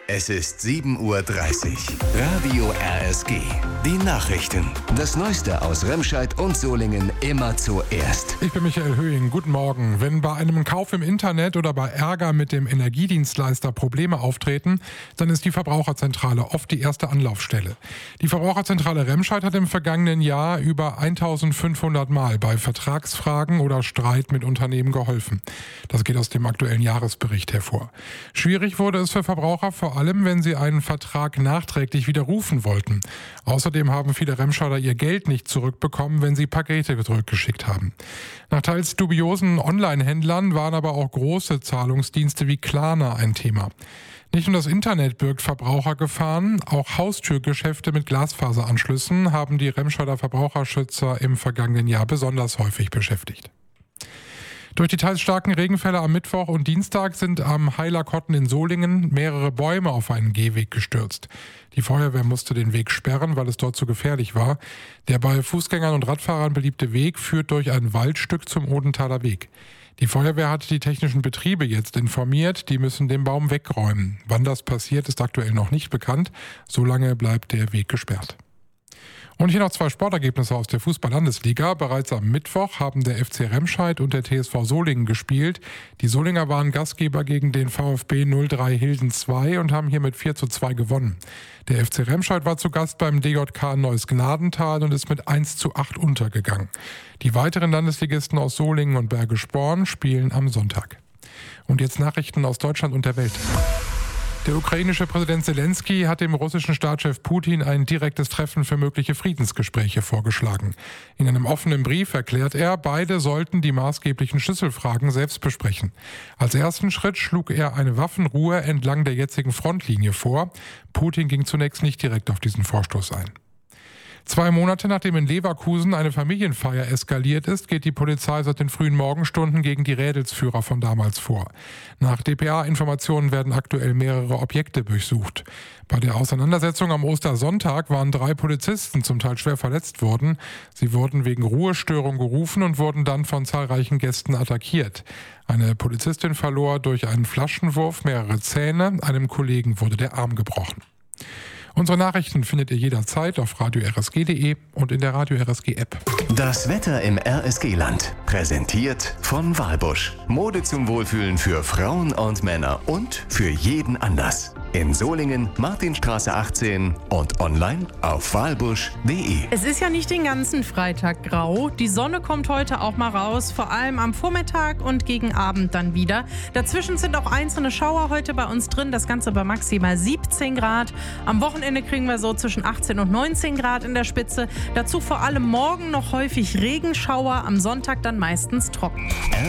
Es ist 7:30 Uhr. Radio RSG. Die Nachrichten. Das Neueste aus Remscheid und Solingen immer zuerst. Ich bin Michael Höhing. Guten Morgen. Wenn bei einem Kauf im Internet oder bei Ärger mit dem Energiedienstleister Probleme auftreten, dann ist die Verbraucherzentrale oft die erste Anlaufstelle. Die Verbraucherzentrale Remscheid hat im vergangenen Jahr über 1500 Mal bei Vertragsfragen oder Streit mit Unternehmen geholfen. Das geht aus dem aktuellen Jahresbericht hervor. Schwierig wurde es für Verbraucher, vor allem wenn sie einen Vertrag nachträglich widerrufen wollten. Außerdem haben viele Remscheider ihr Geld nicht zurückbekommen, wenn sie Pakete zurückgeschickt haben. Nach teils dubiosen Online-Händlern waren aber auch große Zahlungsdienste wie Klarna ein Thema. Nicht nur das Internet birgt Verbrauchergefahren, auch Haustürgeschäfte mit Glasfaseranschlüssen haben die Remscheider Verbraucherschützer im vergangenen Jahr besonders häufig beschäftigt. Durch die teils starken Regenfälle am Mittwoch und Dienstag sind am Heilerkotten in Solingen mehrere Bäume auf einen Gehweg gestürzt. Die Feuerwehr musste den Weg sperren, weil es dort zu gefährlich war. Der bei Fußgängern und Radfahrern beliebte Weg führt durch ein Waldstück zum Odenthaler Weg. Die Feuerwehr hat die technischen Betriebe jetzt informiert, die müssen den Baum wegräumen. Wann das passiert, ist aktuell noch nicht bekannt. Solange bleibt der Weg gesperrt. Und hier noch zwei Sportergebnisse aus der Fußball-Landesliga. Bereits am Mittwoch haben der FC Remscheid und der TSV Solingen gespielt. Die Solinger waren Gastgeber gegen den VfB 03 Hilden 2 und haben hier mit 4:2 gewonnen. Der FC Remscheid war zu Gast beim DJK Neues Gnadental und ist mit 1:8 untergegangen. Die weiteren Landesligisten aus Solingen und Bergisch Born spielen am Sonntag. Und jetzt Nachrichten aus Deutschland und der Welt. Der ukrainische Präsident Zelensky hat dem russischen Staatschef Putin ein direktes Treffen für mögliche Friedensgespräche vorgeschlagen. In einem offenen Brief erklärt er, beide sollten die maßgeblichen Schlüsselfragen selbst besprechen. Als ersten Schritt schlug er eine Waffenruhe entlang der jetzigen Frontlinie vor. Putin ging zunächst nicht direkt auf diesen Vorstoß ein. 2 Monate nachdem in Leverkusen eine Familienfeier eskaliert ist, geht die Polizei seit den frühen Morgenstunden gegen die Rädelsführer von damals vor. Nach dpa-Informationen werden aktuell mehrere Objekte durchsucht. Bei der Auseinandersetzung am Ostersonntag waren 3 Polizisten zum Teil schwer verletzt worden. Sie wurden wegen Ruhestörung gerufen und wurden dann von zahlreichen Gästen attackiert. Eine Polizistin verlor durch einen Flaschenwurf mehrere Zähne, einem Kollegen wurde der Arm gebrochen. Unsere Nachrichten findet ihr jederzeit auf radio-rsg.de und in der Radio RSG App. Das Wetter im RSG-Land. Präsentiert von Walbusch. Mode zum Wohlfühlen für Frauen und Männer und für jeden Anlass. In Solingen, Martinstraße 18 und online auf walbusch.de. Es ist ja nicht den ganzen Freitag grau. Die Sonne kommt heute auch mal raus, vor allem am Vormittag und gegen Abend dann wieder. Dazwischen sind auch einzelne Schauer heute bei uns drin, das Ganze bei maximal 17 Grad. Am Wochenende kriegen wir so zwischen 18 und 19 Grad in der Spitze. Dazu vor allem morgen noch häufig Regenschauer, am Sonntag dann meistens trocken.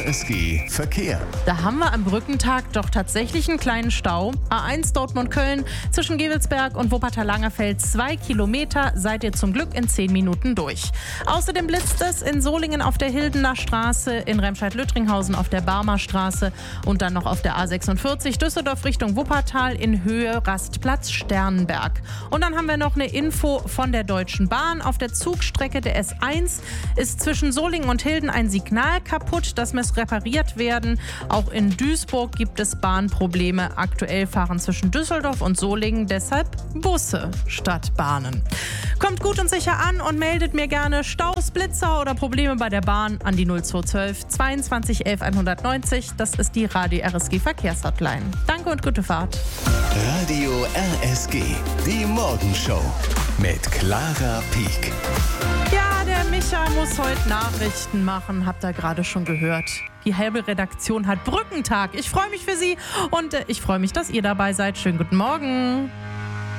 RSG Verkehr. Da haben wir am Brückentag doch tatsächlich einen kleinen Stau. A1 Dortmund-Köln zwischen Gevelsberg und Wuppertal-Langerfeld 2 Kilometer, seid ihr zum Glück in 10 Minuten durch. Außerdem blitzt es in Solingen auf der Hildener Straße, in Remscheid-Lüttringhausen auf der Barmer Straße und dann noch auf der A46 Düsseldorf Richtung Wuppertal in Höhe Rastplatz Sternenberg. Und dann haben wir noch eine Info von der Deutschen Bahn. Auf der Zugstrecke der S1 ist zwischen Solingen und Hilden ein Signal kaputt. Das muss repariert werden. Auch in Duisburg gibt es Bahnprobleme. Aktuell fahren zwischen Düsseldorf und Solingen deshalb Busse statt Bahnen. Kommt gut und sicher an und meldet mir gerne Staus, Blitzer oder Probleme bei der Bahn an die 0212 22 11 190. Das ist die Radio RSG Verkehrshotline. Danke und gute Fahrt. Radio RSG, die Morgenshow mit Clara Pieck. Ja, der Micha muss heute Nachrichten machen, habt ihr gerade schon gehört. Die halbe Redaktion hat Brückentag. Ich freue mich für Sie und ich freue mich, dass ihr dabei seid. Schönen guten Morgen.